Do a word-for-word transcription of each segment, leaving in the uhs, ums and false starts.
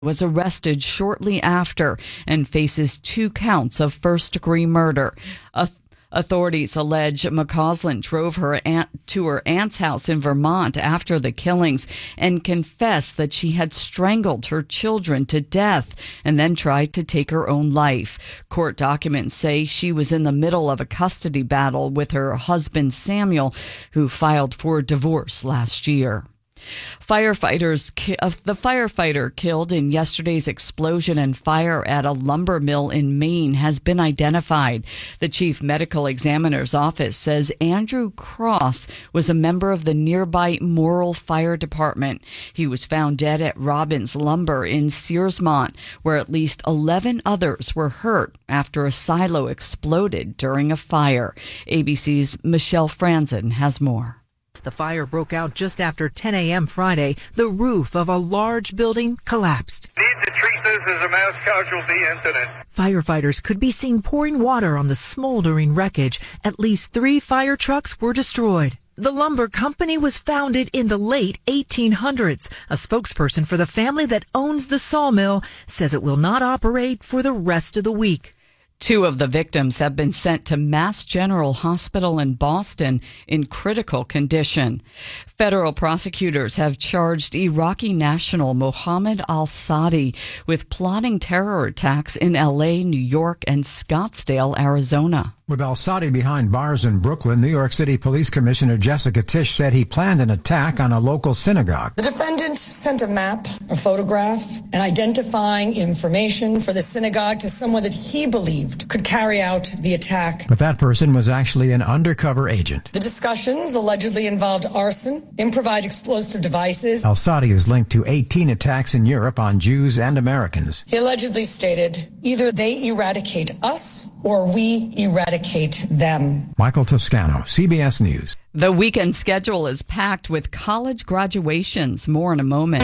was arrested shortly after and faces two counts of first-degree murder. A Authorities allege McCausland drove her aunt to her aunt's house in Vermont after the killings and confessed that she had strangled her children to death and then tried to take her own life. Court documents say she was in the middle of a custody battle with her husband Samuel, who filed for divorce last year. Firefighters, uh, the firefighter killed in yesterday's explosion and fire at a lumber mill in Maine has been identified. The chief medical examiner's office says Andrew Cross was a member of the nearby Morrill Fire Department. He was found dead at Robbins Lumber in Searsmont, where at least eleven others were hurt after a silo exploded during a fire. A B C's Michelle Franzen has more. The fire broke out just after ten a.m. Friday. The roof of a large building collapsed. Need to treat this as a mass casualty incident. Firefighters could be seen pouring water on the smoldering wreckage. At least three fire trucks were destroyed. The lumber company was founded in the late eighteen hundreds. A spokesperson for the family that owns the sawmill says it will not operate for the rest of the week. Two of the victims have been sent to Mass General Hospital in Boston in critical condition. Federal prosecutors have charged Iraqi national Mohammed al-Sadi with plotting terror attacks in L A, New York, and Scottsdale, Arizona. With al-Sadi behind bars in Brooklyn, New York City Police Commissioner Jessica Tisch said he planned an attack on a local synagogue. The defendant sent a map, a photograph, and identifying information for the synagogue to someone that he believed could carry out the attack. But that person was actually an undercover agent. The discussions allegedly involved arson, improvised explosive devices. Al-Sadi is linked to eighteen attacks in Europe on Jews and Americans. He allegedly stated, either they eradicate us or we eradicate them. Michael Toscano, C B S News. The weekend schedule is packed with college graduations. More in a moment.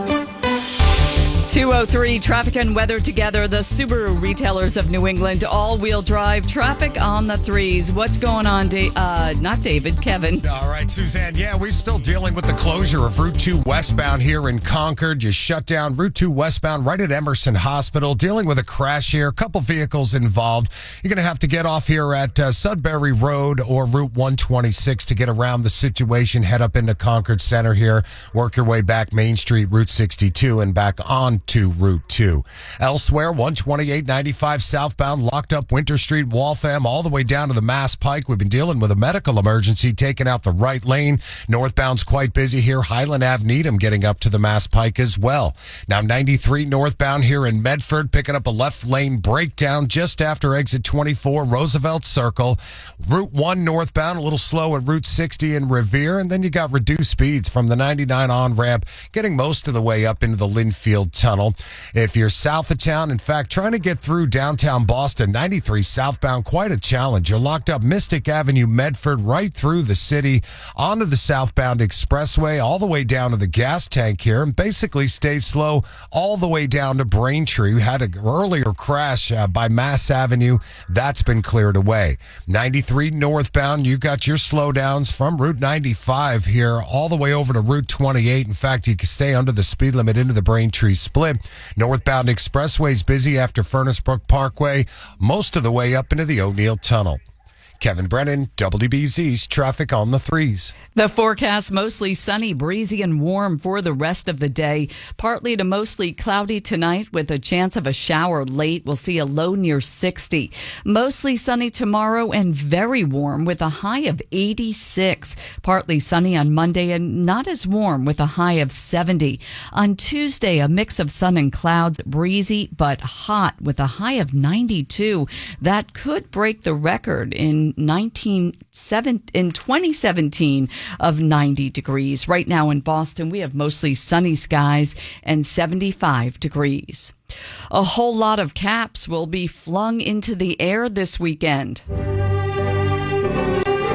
two oh three traffic and weather together. The Subaru retailers of New England, all-wheel drive traffic on the threes. What's going on, da- uh, not David, Kevin? All right, Suzanne. Yeah, we're still dealing with the closure of Route two westbound here in Concord. You shut down Route two westbound right at Emerson Hospital. Dealing with a crash here. A couple vehicles involved. You're going to have to get off here at uh, Sudbury Road or Route one twenty-six to get around the situation. Head up into Concord Center here. Work your way back Main Street, Route sixty-two, and back on to Route two. Elsewhere, one twenty-eight ninety-five southbound, locked up Winter Street, Waltham, all the way down to the Mass Pike. We've been dealing with a medical emergency, taking out the right lane. Northbound's quite busy here. Highland Avenue, Needham getting up to the Mass Pike as well. Now ninety-three northbound here in Medford, picking up a left lane breakdown just after exit twenty-four, Roosevelt Circle. Route one northbound, a little slow at Route sixty in Revere, and then you got reduced speeds from the ninety-nine on-ramp, getting most of the way up into the Linfield Tunnel. If you're south of town, in fact, trying to get through downtown Boston, ninety-three southbound, quite a challenge. You're locked up Mystic Avenue, Medford, right through the city, onto the southbound expressway, all the way down to the gas tank here, and basically stays slow all the way down to Braintree. We had an earlier crash uh, by Mass Avenue. That's been cleared away. ninety-three northbound, you got your slowdowns from Route ninety-five here all the way over to Route twenty-eight. In fact, you can stay under the speed limit into the Braintree split. Northbound expressway's busy after Furnace Brook Parkway, most of the way up into the O'Neill Tunnel. Kevin Brennan, W B Z's Traffic on the Threes. The forecast, mostly sunny, breezy, and warm for the rest of the day. Partly to mostly cloudy tonight with a chance of a shower late. We'll see a low near sixty. Mostly sunny tomorrow and very warm with a high of eighty-six. Partly sunny on Monday and not as warm with a high of seventy. On Tuesday, a mix of sun and clouds, breezy but hot with a high of ninety-two. That could break the record in nineteen seven in twenty seventeen of ninety degrees. Right now in Boston, we have mostly sunny skies and seventy-five degrees. A whole lot of caps will be flung into the air this weekend.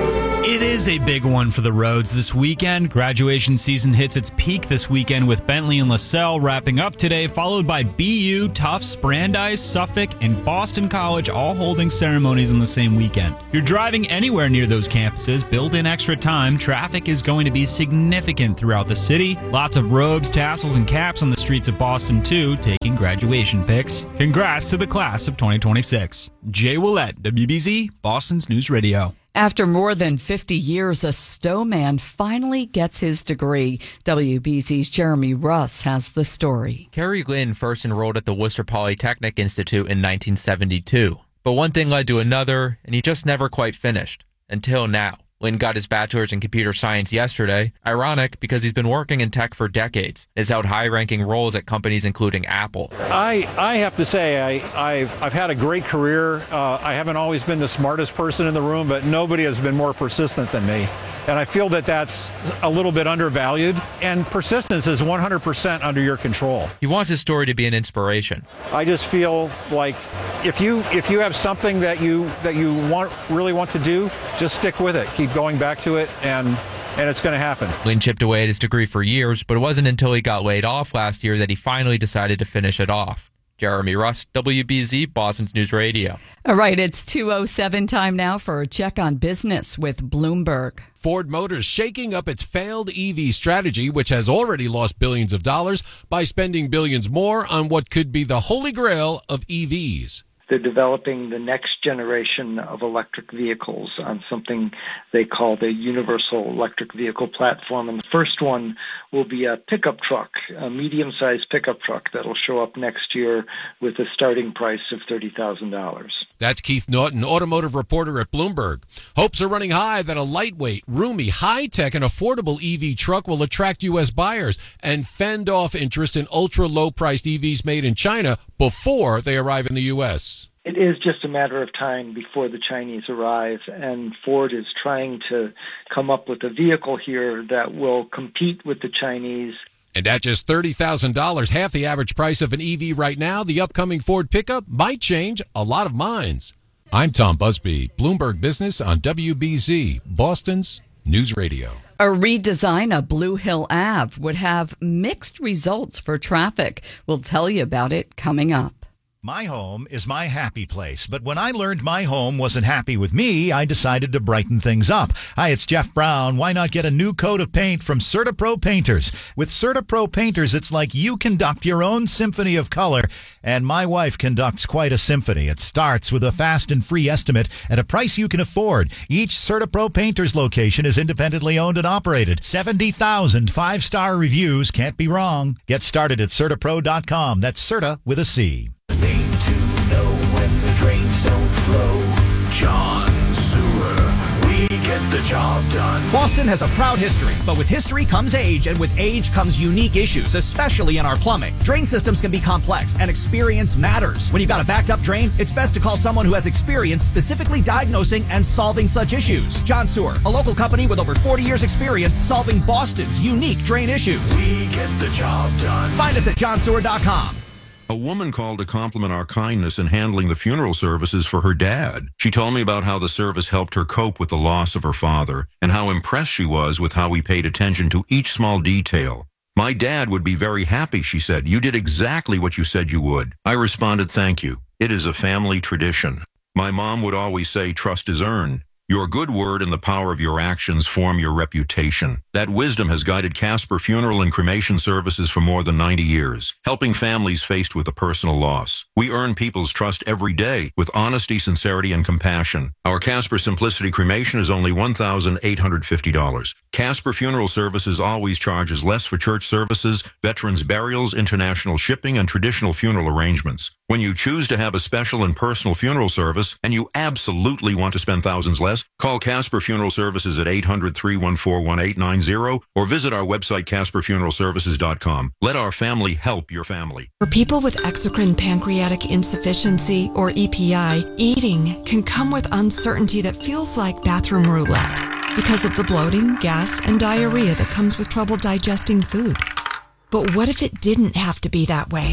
It is a big one for the roads this weekend. Graduation season hits its peak this weekend with Bentley and LaSalle wrapping up today, followed by B U, Tufts, Brandeis, Suffolk, and Boston College all holding ceremonies on the same weekend. If you're driving anywhere near those campuses, build in extra time. Traffic is going to be significant throughout the city. Lots of robes, tassels, and caps on the streets of Boston, too, taking graduation pics. Congrats to the class of twenty twenty-six. Jay Willett, W B Z, Boston's News Radio. After more than fifty years, a Stowe man finally gets his degree. W B Z's Jeremy Russ has the story. Kerry Lynn first enrolled at the Worcester Polytechnic Institute in nineteen seventy-two. But one thing led to another, and he just never quite finished. Until now. Lynn got his bachelor's in computer science yesterday. Ironic, because he's been working in tech for decades. Has held high-ranking roles at companies including Apple. I I have to say, I, I've I've had a great career. Uh, I haven't always been the smartest person in the room, but nobody has been more persistent than me. And I feel that that's a little bit undervalued. And persistence is one hundred percent under your control. He wants his story to be an inspiration. I just feel like if you if you have something that you that you want really want to do, just stick with it. Keep going back to it, and and it's going to happen. Lynn chipped away at his degree for years, but it wasn't until he got laid off last year that he finally decided to finish it off. Jeremy Russ, W B Z, Boston's News Radio. All right, it's two oh seven time now for a check on business with Bloomberg. Ford Motors shaking up its failed E V strategy, which has already lost billions of dollars, by spending billions more on what could be the holy grail of E Vs. They're developing the next generation of electric vehicles on something they call the Universal Electric Vehicle Platform. And the first one will be a pickup truck, a medium-sized pickup truck that'll show up next year with a starting price of thirty thousand dollars. That's Keith Norton, automotive reporter at Bloomberg. Hopes are running high that a lightweight, roomy, high-tech, and affordable E V truck will attract U S buyers and fend off interest in ultra-low-priced E Vs made in China before they arrive in the U S. It is just a matter of time before the Chinese arrive, and Ford is trying to come up with a vehicle here that will compete with the Chinese. And at just thirty thousand dollars, half the average price of an E V right now, the upcoming Ford pickup might change a lot of minds. I'm Tom Busby, Bloomberg Business on W B Z, Boston's News Radio. A redesign of Blue Hill Avenue would have mixed results for traffic. We'll tell you about it coming up. My home is my happy place, but when I learned my home wasn't happy with me, I decided to brighten things up. Hi, it's Jeff Brown. Why not get a new coat of paint from CertaPro Painters? With CertaPro Painters, it's like you conduct your own symphony of color, and my wife conducts quite a symphony. It starts with a fast and free estimate at a price you can afford. Each CertaPro Painters location is independently owned and operated. seventy thousand five-star reviews. Can't be wrong. Get started at Certapro dot com. That's Certa with a C. Name to know when the drains don't flow. John Sewer, we get the job done. Boston has a proud history, but with history comes age, and with age comes unique issues, especially in our plumbing. Drain systems can be complex, and experience matters. When you've got a backed up drain, it's best to call someone who has experience specifically diagnosing and solving such issues. John Sewer, a local company with over forty years experience solving Boston's unique drain issues. We get the job done. Find us at john sewer dot com. A woman called to compliment our kindness in handling the funeral services for her dad. She told me about how the service helped her cope with the loss of her father and how impressed she was with how we paid attention to each small detail. My dad would be very happy, she said. You did exactly what you said you would. I responded, thank you. It is a family tradition. My mom would always say, trust is earned. Your good word and the power of your actions form your reputation. That wisdom has guided Casper Funeral and Cremation Services for more than ninety years, helping families faced with a personal loss. We earn people's trust every day with honesty, sincerity, and compassion. Our Casper Simplicity Cremation is only one thousand eight hundred fifty dollars. Casper Funeral Services always charges less for church services, veterans burials, international shipping, and traditional funeral arrangements. When you choose to have a special and personal funeral service, and you absolutely want to spend thousands less, call Casper Funeral Services at eight hundred, three one four, one eight nine zero or visit our website, casper funeral services dot com. Let our family help your family. For people with exocrine pancreatic insufficiency, or E P I, eating can come with uncertainty that feels like bathroom roulette because of the bloating, gas, and diarrhea that comes with trouble digesting food. But what if it didn't have to be that way?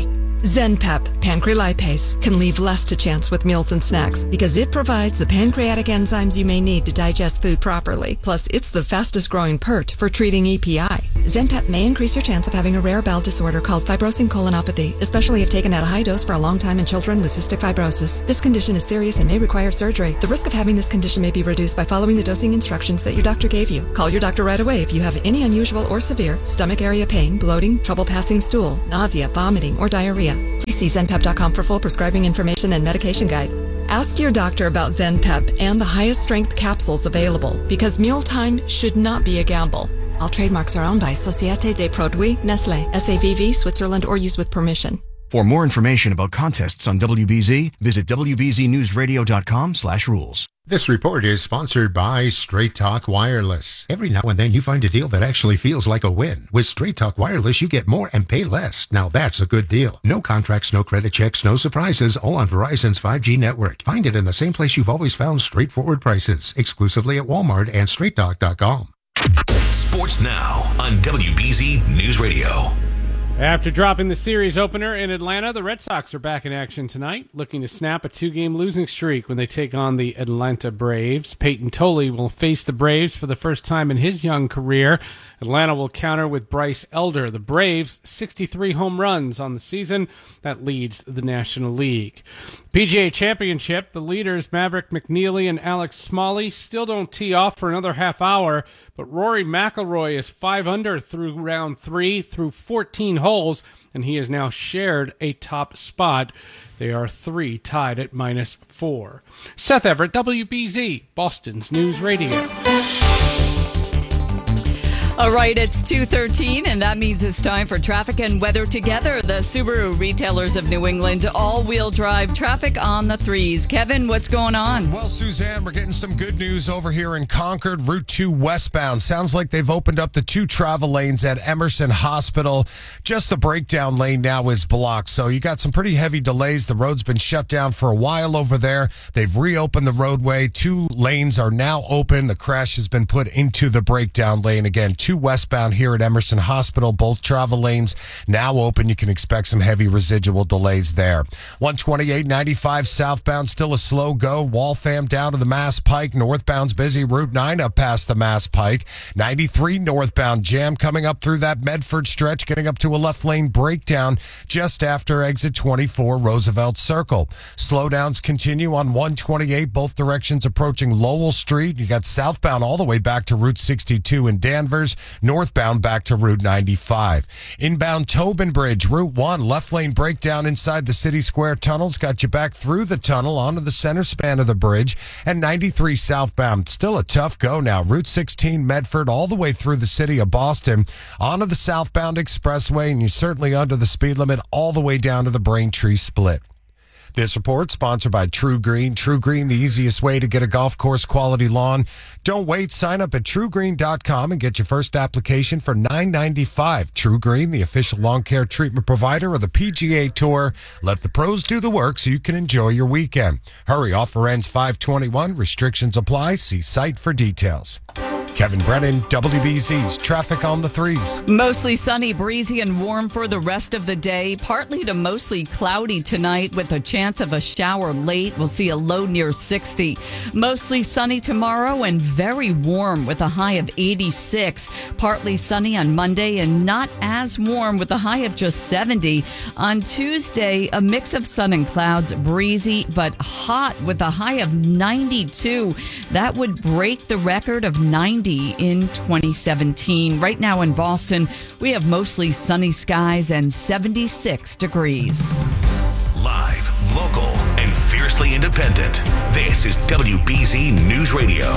ZenPep pancrelipase can leave less to chance with meals and snacks because it provides the pancreatic enzymes you may need to digest food properly. Plus, it's the fastest growing P E R T for treating E P I. ZenPep may increase your chance of having a rare bowel disorder called fibrosing colonopathy, especially if taken at a high dose for a long time in children with cystic fibrosis. This condition is serious and may require surgery. The risk of having this condition may be reduced by following the dosing instructions that your doctor gave you. Call your doctor right away if you have any unusual or severe stomach area pain, bloating, trouble passing stool, nausea, vomiting, or diarrhea. Please see zen pep dot com for full prescribing information and medication guide. Ask your doctor about ZenPep and the highest strength capsules available because mealtime should not be a gamble. All trademarks are owned by Société des Produits Nestlé, S A V V, Switzerland, or used with permission. For more information about contests on W B Z, visit w b z news radio dot com slash rules. This report is sponsored by Straight Talk Wireless. Every now and then you find a deal that actually feels like a win. With Straight Talk Wireless, you get more and pay less. Now that's a good deal. No contracts, no credit checks, no surprises, all on Verizon's five G network. Find it in the same place you've always found straightforward prices, exclusively at Walmart and straight talk dot com. Sports now on W B Z News Radio. After dropping the series opener in Atlanta, the Red Sox are back in action tonight, looking to snap a two-game losing streak when they take on the Atlanta Braves. Peyton Tolley will face the Braves for the first time in his young career. Atlanta will counter with Bryce Elder. The Braves, sixty-three home runs on the season. That leads the National League. P G A Championship, the leaders Maverick McNeely and Alex Smalley still don't tee off for another half hour, but Rory McIlroy is five under through round three through fourteen holes, and he has now shared a top spot. They are three tied at minus four. Seth Everett, W B Z, Boston's News Radio. All right, it's two thirteen, and that means it's time for traffic and weather together. The Subaru retailers of New England, all-wheel drive traffic on the threes. Kevin, what's going on? Well, Suzanne, we're getting some good news over here in Concord, Route two westbound. Sounds like they've opened up the two travel lanes at Emerson Hospital. Just the breakdown lane now is blocked, so you got some pretty heavy delays. The road's been shut down for a while over there. They've reopened the roadway. Two lanes are now open. The crash has been put into the breakdown lane again. Two westbound here at Emerson Hospital, both travel lanes now open. You can expect some heavy residual delays there. one twenty-eight ninety-five southbound, still a slow go. Waltham down to the Mass Pike. Northbound's busy. Route nine up past the Mass Pike. ninety-three northbound jam coming up through that Medford stretch, getting up to a left lane breakdown just after exit twenty-four Roosevelt Circle. Slowdowns continue on one twenty-eight, both directions approaching Lowell Street. You got southbound all the way back to Route sixty-two in Danvers. Northbound back to Route ninety-five. Inbound Tobin Bridge, Route one, left lane breakdown inside the City Square tunnels. Got you back through the tunnel onto the center span of the bridge. And ninety-three southbound, still a tough go now. Route sixteen Medford all the way through the city of Boston onto the southbound expressway, and you're certainly under the speed limit all the way down to the Braintree split. This report sponsored by True Green. True Green, the easiest way to get a golf course quality lawn. Don't wait. Sign up at true green dot com and get your first application for nine ninety-five. True Green, the official lawn care treatment provider of the P G A Tour. Let the pros do the work so you can enjoy your weekend. Hurry, offer ends five twenty-one. Restrictions apply. See site for details. Kevin Brennan, W B Z's Traffic on the Threes. Mostly sunny, breezy, and warm for the rest of the day. Partly to mostly cloudy tonight with a chance of a shower late. We'll see a low near sixty. Mostly sunny tomorrow and very warm with a high of eighty-six. Partly sunny on Monday and not as warm with a high of just seventy. On Tuesday, a mix of sun and clouds, breezy but hot with a high of ninety-two. That would break the record of ninety in twenty seventeen. Right now in Boston, we have mostly sunny skies and seventy-six degrees. Live, local, and fiercely independent. This is W B Z News Radio.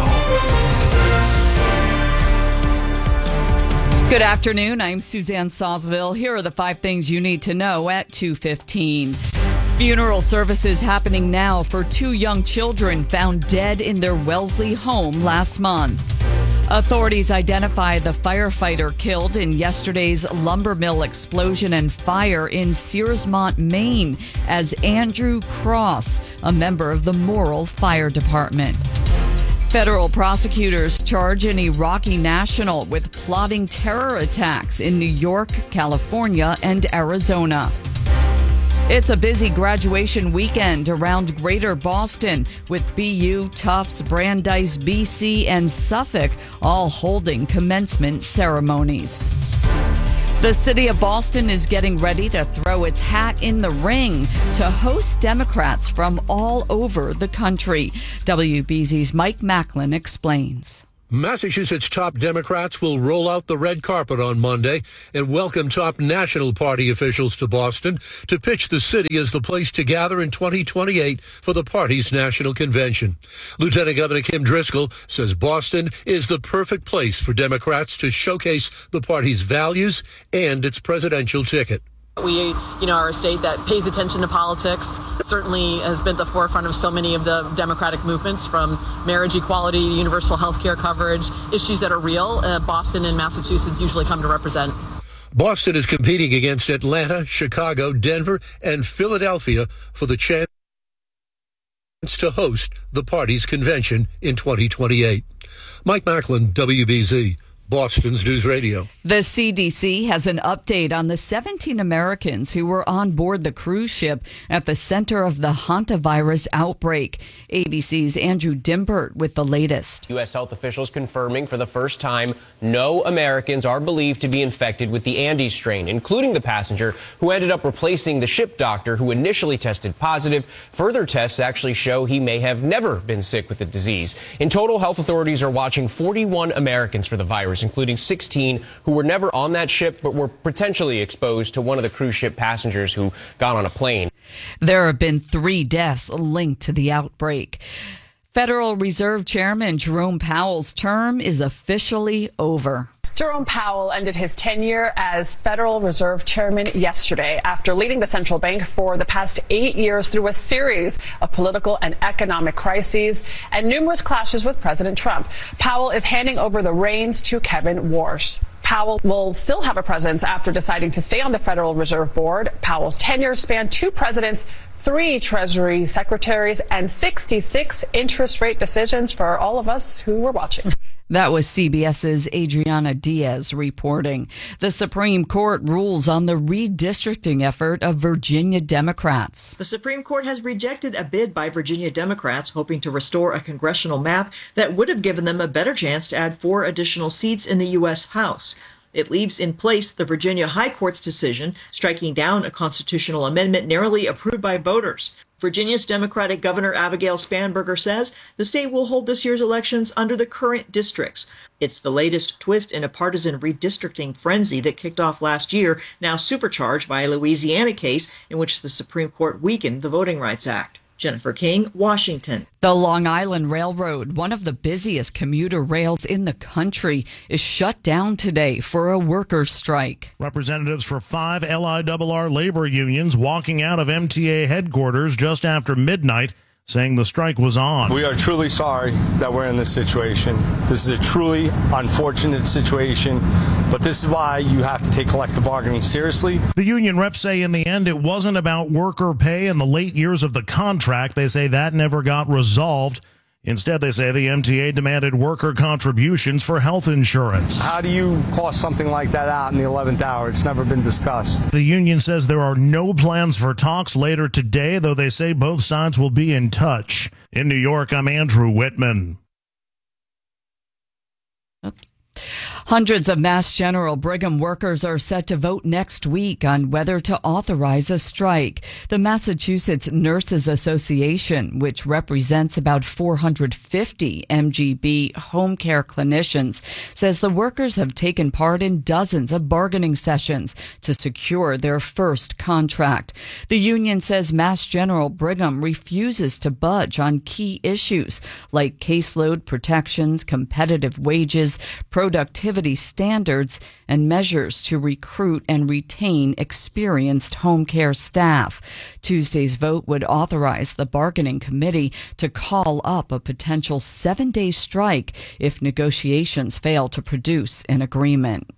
Good afternoon. I'm Suzanne Sawsville. Here are the five things you need to know at two fifteen. Funeral services happening now for two young children found dead in their Wellesley home last month. Authorities identify the firefighter killed in yesterday's lumber mill explosion and fire in Searsmont, Maine, as Andrew Cross, a member of the Morrill Fire Department. Federal prosecutors charge an Iraqi national with plotting terror attacks in New York, California, and Arizona. It's a busy graduation weekend around Greater Boston with B U, Tufts, Brandeis, B C, and Suffolk all holding commencement ceremonies. The city of Boston is getting ready to throw its hat in the ring to host Democrats from all over the country. W B Z's Mike Macklin explains. Massachusetts top Democrats will roll out the red carpet on Monday and welcome top National Party officials to Boston to pitch the city as the place to gather in twenty twenty-eight for the party's national convention. Lieutenant Governor Kim Driscoll says Boston is the perfect place for Democrats to showcase the party's values and its presidential ticket. We, you know, are a state that pays attention to politics, certainly has been at the forefront of so many of the Democratic movements, from marriage equality, universal health care coverage, issues that are real. Uh, Boston and Massachusetts usually come to represent. Boston is competing against Atlanta, Chicago, Denver, and Philadelphia for the chance to host the party's convention in twenty twenty-eight. Mike Macklin, W B Z. Boston's News Radio. The C D C has an update on the seventeen Americans who were on board the cruise ship at the center of the hantavirus outbreak. A B C's Andrew Dimbert with the latest. U S health officials confirming for the first time no Americans are believed to be infected with the Andes strain, including the passenger who ended up replacing the ship doctor who initially tested positive. Further tests actually show he may have never been sick with the disease. In total, health authorities are watching forty-one Americans for the virus, including sixteen who were never on that ship but were potentially exposed to one of the cruise ship passengers who got on a plane. There have been three deaths linked to the outbreak. Federal Reserve Chairman Jerome Powell's term is officially over. Jerome Powell ended his tenure as Federal Reserve Chairman yesterday after leading the central bank for the past eight years through a series of political and economic crises and numerous clashes with President Trump. Powell is handing over the reins to Kevin Warsh. Powell will still have a presence after deciding to stay on the Federal Reserve Board. Powell's tenure spanned two presidents, three Treasury secretaries, and sixty-six interest rate decisions for all of us who were watching. That was CBS's Adriana Diaz reporting. The Supreme Court rules on the redistricting effort of Virginia Democrats. The Supreme Court has rejected a bid by Virginia Democrats hoping to restore a congressional map that would have given them a better chance to add four additional seats in the U S House. It leaves in place the Virginia High Court's decision striking down a constitutional amendment narrowly approved by voters. Virginia's Democratic Governor Abigail Spanberger says the state will hold this year's elections under the current districts. It's the latest twist in a partisan redistricting frenzy that kicked off last year, now supercharged by a Louisiana case in which the Supreme Court weakened the Voting Rights Act. Jennifer King, Washington. The Long Island Railroad, one of the busiest commuter rails in the country, is shut down today for a workers' strike. Representatives for five L I R R labor unions walking out of M T A headquarters just after midnight, saying the strike was on. We are truly sorry that we're in this situation. This is a truly unfortunate situation, but this is why you have to take collective bargaining seriously. The union reps say in the end it wasn't about worker pay in the late years of the contract. They say that never got resolved. Instead, they say the M T A demanded worker contributions for health insurance. How do you cost something like that out in the eleventh hour? It's never been discussed. The union says there are no plans for talks later today, though they say both sides will be in touch. In New York, I'm Andrew Whitman. Oops. Hundreds of Mass General Brigham workers are set to vote next week on whether to authorize a strike. The Massachusetts Nurses Association, which represents about four hundred fifty M G B home care clinicians, says the workers have taken part in dozens of bargaining sessions to secure their first contract. The union says Mass General Brigham refuses to budge on key issues like caseload protections, competitive wages, productivity standards, and measures to recruit and retain experienced home care staff. Tuesday's vote would authorize the bargaining committee to call up a potential seven-day strike if negotiations fail to produce an agreement.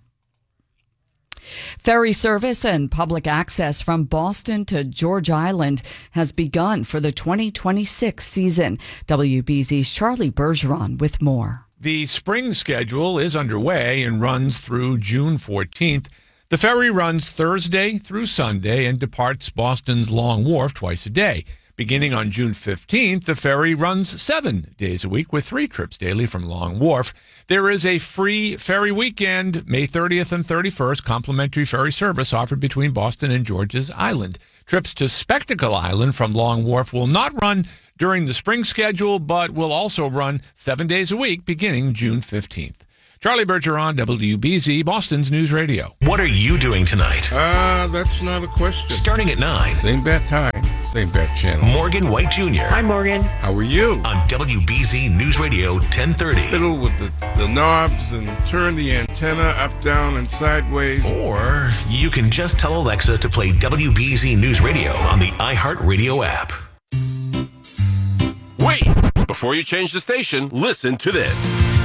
Ferry service and public access from Boston to George Island has begun for the twenty twenty-six season. W B Z's Charlie Bergeron with more. The spring schedule is underway and runs through June fourteenth. The ferry runs Thursday through Sunday and departs Boston's Long Wharf twice a day. Beginning on June fifteenth, the ferry runs seven days a week with three trips daily from Long Wharf. There is a free ferry weekend, May thirtieth and thirty-first, complimentary ferry service offered between Boston and George's Island. Trips to Spectacle Island from Long Wharf will not run during the spring schedule, but will also run seven days a week beginning June fifteenth. Charlie Bergeron, W B Z, Boston's News Radio. What are you doing tonight? Uh, that's not a question. Starting at nine. Same bat time, same bat channel. Morgan White Junior Hi, Morgan. How are you? On W B Z News Radio ten thirty. Fiddle with the, the knobs and turn the antenna up, down, and sideways. Or you can just tell Alexa to play W B Z News Radio on the iHeartRadio app. Wait! Before you change the station, listen to this.